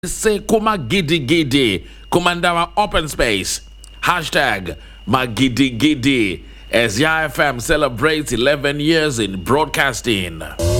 Say Kuma Gidi Gidi, Kumandawa Open Space, hashtag Magidi Gidi, as YFM celebrates 11 years in broadcasting.